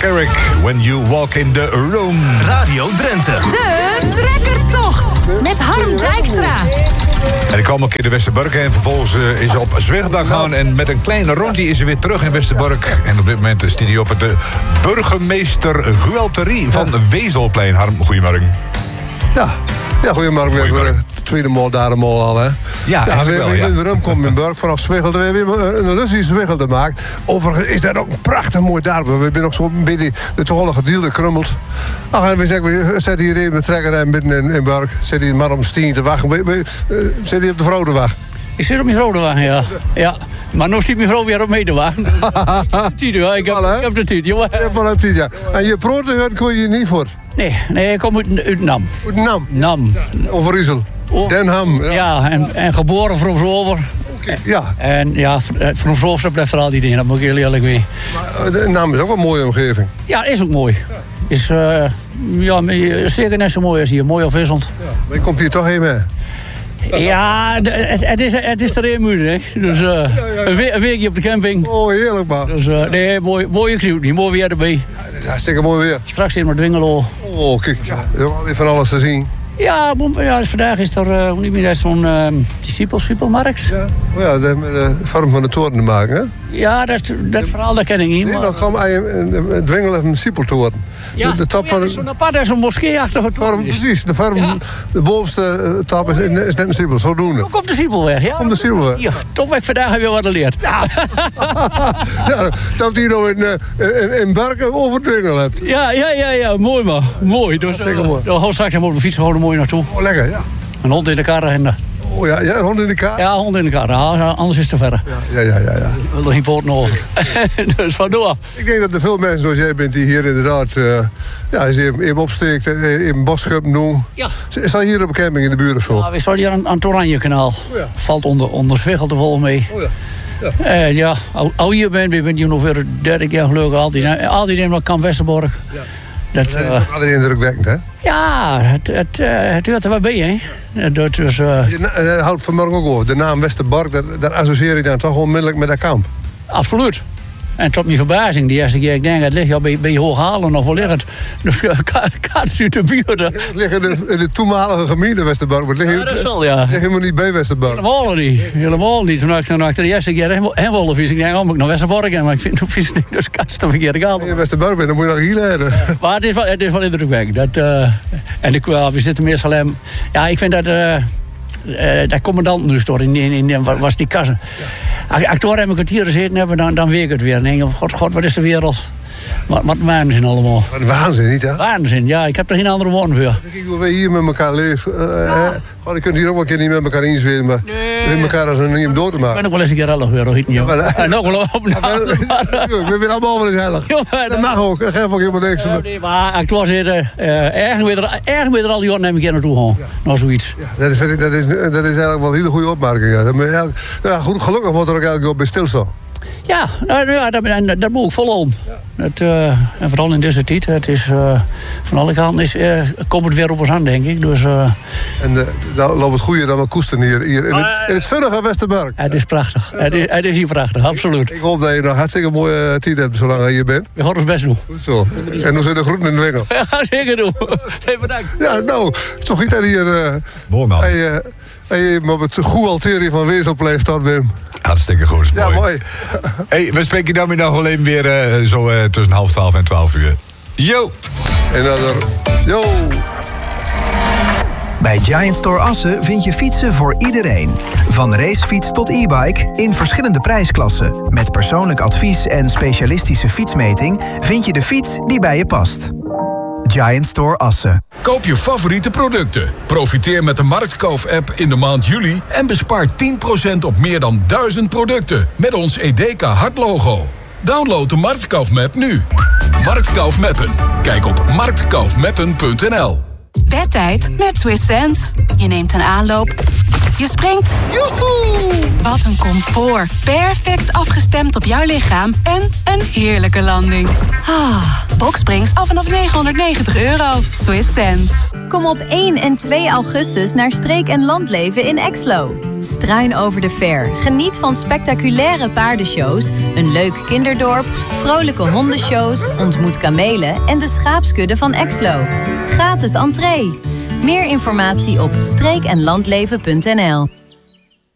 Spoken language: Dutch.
Carrick, When You Walk in the Room. Radio Drenthe. De trekkertocht met Harm Dijkstra. En ik kwam een keer de Westerbork en vervolgens is ze op Zwichtdag gaan. En met een kleine rondje is ze weer terug in Westerbork. En op dit moment staat hij op het burgemeester Gualterie van Wezelplein. Harm, goedemorgen. Ja, goedemorgen. We hebben de tweede maal daar al, hè. Ja, we zijn weer omkomen in Burg vanaf Zwichelde. We hebben een lustige Zwichelde gemaakt. Overigens is dat ook een prachtig mooi dorp. We zijn ook zo'n beetje de toevallige gedeelte krummelt. Ach, en we zeggen, we zetten hier even de trekker midden in Burg. Zet hier een man op een stien te wachten. Zet hier op de vrouw te wachten. Ik zit op mijn vrouw te wachten, ja. Maar nu zit mijn vrouw weer op mee te wachten. Ik heb de tijd, jongen. Ja. En je proten kon je niet voor? Nee, ik kom uit Nam. Uit Nam? Nam. Over Riesel. Den Ham. Ja, en geboren van Zover. Ja. En ja, van Zover blijft er altijd in, dat moet ik heel eerlijk weten. Maar Nam is ook een mooie omgeving. Ja, is ook mooi. Is zeker net zo mooi als hier, mooi afwisselend. Ja, maar je komt hier toch heen mee? Ja, het is er heel moeilijk, hè. Dus een weekje op de camping. Oh, heerlijk, man. Dus mooie kruid, mooi weer erbij. Ja, hartstikke mooi weer. Straks in met Dwingelo. Oh, kijk, er is weer van alles te zien. Ja, dus vandaag is er niet meer zo'n Supermarkt. Ja, de vorm van de toren te maken, hè? Ja, dat verhaal dat ken ik niet. Nee, dan kwam een Dwingel heeft een Siepeltoren. Ja, de top van zo'n apart, zo'n moskee-achtige toren. Precies, de vorm, de bovenste top is net een Siepel, zodoende. Hoe komt de Siepel weg? Ja, komt de Siepel weg. Hier, toch heb ik vandaag weer wat geleerd. Ja, dat hij nou in Berken over Dwingel hebt. Ja, mooi man. Mooi. Dus, zeker mooi. Straks hebben we de fiets gewoon mooi naartoe. Oh, lekker, ja. Een hond in de kar en... Oh ja, een hond in de kar? Ja, een hond in de kar. Ja, anders is het te ver. Ja. We willen geen poorten over. Dus vandoor. Ik denk dat er veel mensen zoals jij bent die hier inderdaad... als je even opsteekt, even bosschub doen. Ja. Is dat hier op een camping in de buurt of zo? Ja, we staan hier aan het Oranje-kanaal. Oh ja. Valt onder Zwichel te volgen mee. Oh ja. Al hier ben je nu nog weer 30 jaar gelukkig. Altijd in wat Kamp Westerbork. Ja. Dat is altijd indrukwekkend, hè? Ja, het hoort er wel bij, hè? Je houdt vanmorgen ook over. De naam Westerbork, daar associeer je dan toch onmiddellijk met dat kamp? Absoluut. En tot mijn verbazing, die eerste keer, ik denk, het ligt al bij Hooghalen of wel ligt het. Dus kaart uit de buurt. Het ligt in de toenmalige gemeente Westerbork. Ja, dat zal, ja. Het ligt helemaal niet bij Westerbork. Helemaal niet. Toen ik de eerste keer heen wilde fietsen, ik denk, moet ik naar Westerbork gaan. Maar ik vind toen fietsen ik dus kast de verkeerde kant. Als je in Westerbork bent, dan moet je nog hier leiden. Maar het is wel indrukwekkend. We zitten meestal hem. Ja, ik vind dat... dat commandant nu stort in was die kassen. Als ik door een kwartier gezeten hebben, dan weet ik het weer. En denk ik, god, wat is de wereld? Wat waanzin allemaal. Wat waanzin, niet hè? Waanzin, ja. Ik heb er geen andere woorden voor. Kijk hoe wij hier met elkaar leven. Je kunt hier ook wel een keer niet met elkaar inzweren, maar met elkaar als een niet dood te maken. Ik ben ook wel eens een keer hellig weer, hoor. En ook wel op. We zijn allemaal wel eens hellig. Dat mag ook, dat geeft ook helemaal niks. Nee, maar ik was erg weer al die jaren neem ik hier naartoe gaan. Nou, zoiets. Ja, dat is eigenlijk wel een hele goede opmerking. Ja. Gelukkig wordt er ook eigenlijk op bij stilstaan. Ja, dat moet ik volhouden. Ja. En vooral in deze tijd. Het is, van alle kanten komt het weer op ons aan, denk ik. Dus, en dan loopt het goede dan wel koesten hier in het zonnige Westerbork. Het is prachtig. Het is hier prachtig, absoluut. Ik hoop dat je nog hartstikke mooie tijd hebt zolang je hier bent. We gaan ons best doen. Goed zo. En dan zijn de groeten in de winkel. Ja, zeker doen. Hey, bedankt. Ja, nou, het is toch iets dat hier... Mooi man. Hey, op het Gualterie van Wezelplein staat, Wim. Hartstikke goed. Ja, mooi. Hey, we spreken dan weer nog wel even weer zo tussen 11:30 en 12 uur. Yo! En dan yo! Bij Giant Store Assen vind je fietsen voor iedereen. Van racefiets tot e-bike in verschillende prijsklassen. Met persoonlijk advies en specialistische fietsmeting vind je de fiets die bij je past. Giant Store Assen. Koop je favoriete producten. Profiteer met de Marktkauf-app in de maand juli en bespaar 10% op meer dan 1000 producten met ons EDK Hartlogo. Download de Marktkauf-map nu. Marktkauf-mappen. Kijk op marktkaufmappen.nl. Bedtijd met Swiss Sense. Je neemt een aanloop. Je springt. Joehoe! Wat een comfort. Perfect afgestemd op jouw lichaam en een heerlijke landing. Boxsprings al vanaf €990. Swiss sense. Kom op 1 en 2 augustus naar Streek- en Landleven in Exlo. Struin over de Ver. Geniet van spectaculaire paardenshows, een leuk kinderdorp, vrolijke hondenshows, ontmoet kamelen en de schaapskudde van Exlo. Gratis entree. Meer informatie op streekenlandleven.nl.